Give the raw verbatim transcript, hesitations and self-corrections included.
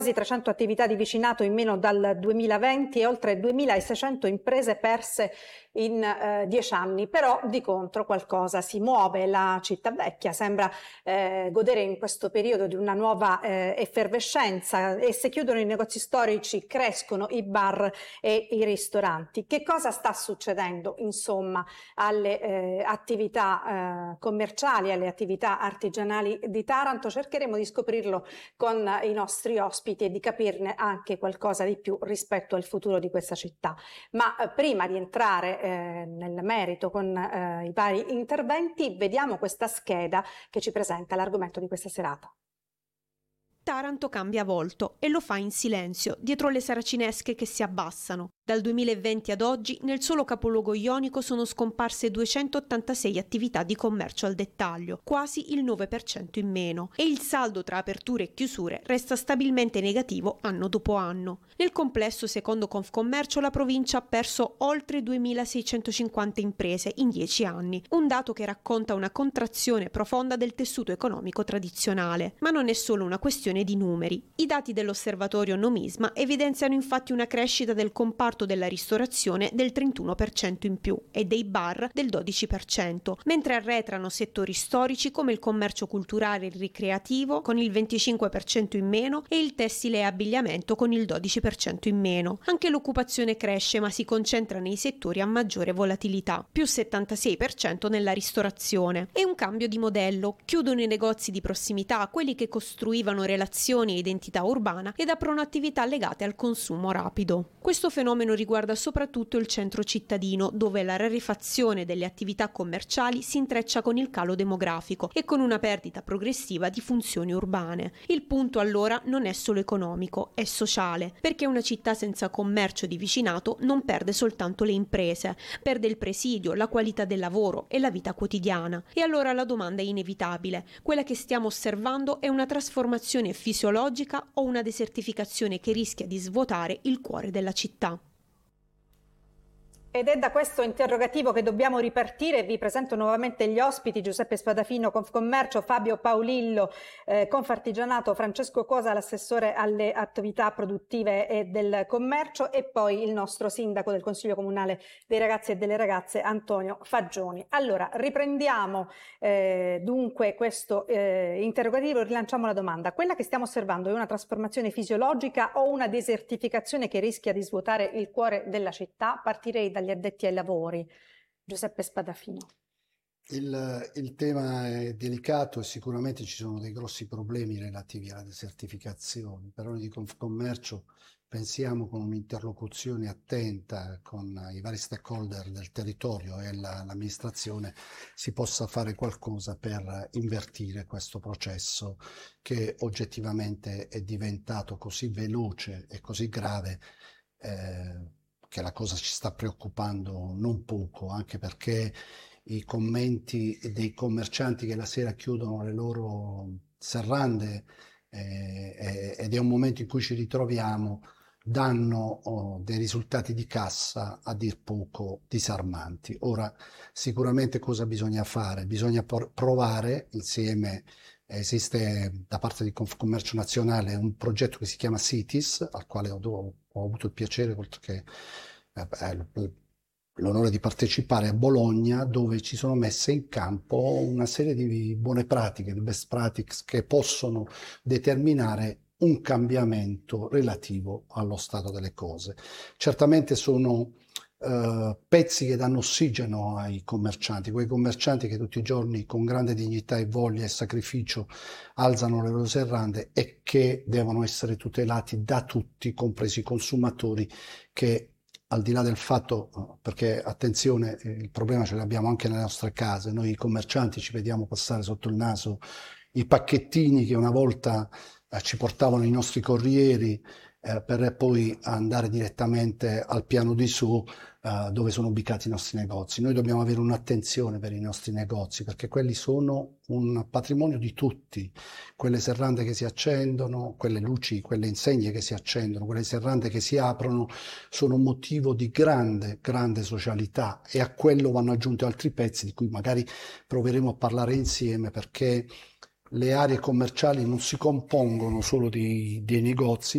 Quasi trecento attività di vicinato in meno dal duemilaventi e oltre duemilaseicento imprese perse in eh, dieci anni, però di contro qualcosa si muove. La città vecchia sembra eh, godere in questo periodo di una nuova eh, effervescenza, e se chiudono i negozi storici crescono i bar e i ristoranti. Che cosa sta succedendo insomma alle eh, attività eh, commerciali, alle attività artigianali di Taranto? Cercheremo di scoprirlo con i nostri ospiti e di capirne anche qualcosa di più rispetto al futuro di questa città. Ma eh, prima di entrare eh, nel merito con eh, i vari interventi, vediamo questa scheda che ci presenta l'argomento di questa serata. Taranto cambia volto e lo fa in silenzio, dietro le saracinesche che si abbassano. Dal duemilaventi ad oggi nel solo capoluogo ionico sono scomparse duecentottantasei attività di commercio al dettaglio, quasi il nove per cento in meno, e il saldo tra aperture e chiusure resta stabilmente negativo anno dopo anno. Nel complesso, secondo Confcommercio, la provincia ha perso oltre duemilaseicentocinquanta imprese in dieci anni, un dato che racconta una contrazione profonda del tessuto economico tradizionale. Ma non è solo una questione di numeri. I dati dell'osservatorio Nomisma evidenziano infatti una crescita del comparto della ristorazione del trentuno per cento in più e dei bar del dodici per cento, mentre arretrano settori storici come il commercio culturale e ricreativo con il venticinque per cento in meno e il tessile e abbigliamento con il dodici per cento in meno. Anche l'occupazione cresce, ma si concentra nei settori a maggiore volatilità, più settantasei per cento nella ristorazione. È un cambio di modello. Chiudono i negozi di prossimità, quelli che costruivano relazioni e identità urbana, ed aprono attività legate al consumo rapido. Questo fenomeno riguarda soprattutto il centro cittadino, dove la rarefazione delle attività commerciali si intreccia con il calo demografico e con una perdita progressiva di funzioni urbane. Il punto allora non è solo economico, è sociale, perché una città senza commercio di vicinato non perde soltanto le imprese, perde il presidio, la qualità del lavoro e la vita quotidiana. E allora la domanda è inevitabile. Quella che stiamo osservando è una trasformazione fisiologica o una desertificazione che rischia di svuotare il cuore della città? Ed è da questo interrogativo che dobbiamo ripartire. Vi presento nuovamente gli ospiti: Giuseppe Spadafino, Confcommercio; Fabio Paolillo, eh, Confartigianato; Francesco Cosa, l'assessore alle attività produttive e del commercio, e poi il nostro sindaco del Consiglio Comunale dei Ragazzi e delle Ragazze, Antonio Fagioni. Allora, riprendiamo eh, dunque questo eh, interrogativo e rilanciamo la domanda. Quella che stiamo osservando è una trasformazione fisiologica o una desertificazione che rischia di svuotare il cuore della città? Partirei da gli addetti ai lavori. Giuseppe Spadafino. Il, il tema è delicato e sicuramente ci sono dei grossi problemi relativi alla desertificazione. Per noi di Confcommercio pensiamo con un'interlocuzione attenta con i vari stakeholder del territorio e la, l'amministrazione si possa fare qualcosa per invertire questo processo che oggettivamente è diventato così veloce e così grave eh, che la cosa ci sta preoccupando non poco, anche perché i commenti dei commercianti che la sera chiudono le loro serrande eh, ed è un momento in cui ci ritroviamo, danno oh, dei risultati di cassa a dir poco disarmanti. Ora, sicuramente cosa bisogna fare? Bisogna por- provare insieme. Esiste da parte di Confcommercio Nazionale un progetto che si chiama Cities, al quale ho, ho avuto il piacere, oltre che eh, l'onore di partecipare a Bologna, dove ci sono messe in campo una serie di buone pratiche, di best practices che possono determinare un cambiamento relativo allo stato delle cose. Certamente sono Uh, pezzi che danno ossigeno ai commercianti, quei commercianti che tutti i giorni con grande dignità e voglia e sacrificio alzano le loro serrande e che devono essere tutelati da tutti, compresi i consumatori, che al di là del fatto, perché attenzione, il problema ce l'abbiamo anche nelle nostre case, noi commercianti ci vediamo passare sotto il naso i pacchettini che una volta eh, ci portavano i nostri corrieri eh, per poi andare direttamente al piano di su Uh, dove sono ubicati i nostri negozi. Noi dobbiamo avere un'attenzione per i nostri negozi, perché quelli sono un patrimonio di tutti. Quelle serrande che si accendono, quelle luci, quelle insegne che si accendono, quelle serrande che si aprono, sono motivo di grande, grande socialità, e a quello vanno aggiunti altri pezzi di cui magari proveremo a parlare insieme, perché le aree commerciali non si compongono solo di, dei negozi,